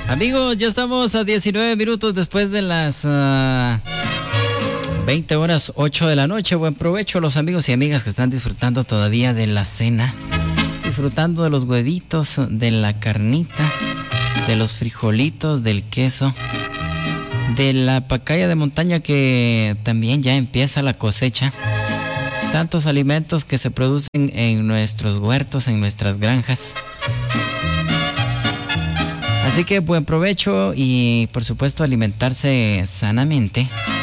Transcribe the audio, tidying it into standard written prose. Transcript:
Amigos, ya estamos a 19 minutos después de las 20 horas 8 de la noche. Buen provecho a los amigos y amigas que están disfrutando todavía de la cena, disfrutando de los huevitos, de la carnita, de los frijolitos, del queso, de la pacaya de montaña, que también ya empieza la cosecha. Tantos alimentos que se producen en nuestros huertos, en nuestras granjas. Así que buen provecho y por supuesto alimentarse sanamente.